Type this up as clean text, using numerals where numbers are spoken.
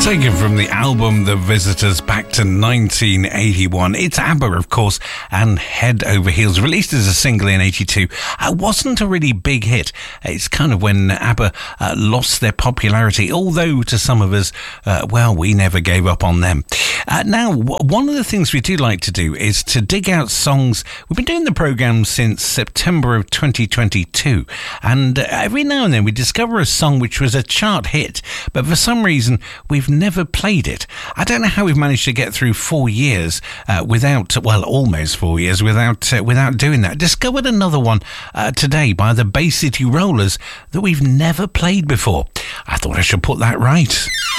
Taken from the album The Visitors back to 1981. It's ABBA, of course, and Head Over Heels, released as a single in 82. Wasn't a really big hit. It's kind of when ABBA lost their popularity, although to some of us, we never gave up on them. Now, one of the things we do like to do is to dig out songs. We've been doing the programme since September of 2022, and every now and then we discover a song which was a chart hit, but for some reason we've never played it. I don't know how we've managed to get through 4 years almost 4 years without doing that. Discovered another one today by the Bay City Rollers that we've never played before. I thought I should put that right.